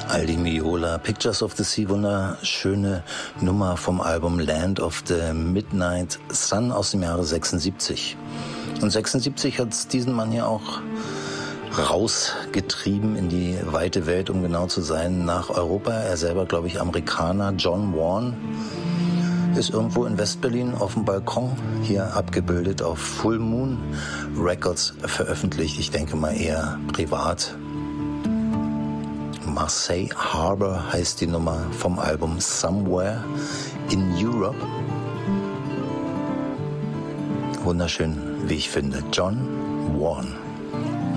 Aldi Meola, Pictures of the Sea, wunderschöne Nummer vom Album Land of the Midnight Sun aus dem Jahre 76. Und 76 hat es diesen Mann ja auch rausgetrieben in die weite Welt, um genau zu sein, nach Europa. Er selber, glaube ich, Amerikaner. John Warren ist irgendwo in Westberlin auf dem Balkon, hier abgebildet, auf Full Moon Records veröffentlicht. Ich denke mal eher privat. Marseille Harbor heißt die Nummer vom Album Somewhere in Europe. Wunderschön, wie ich finde. John Warren.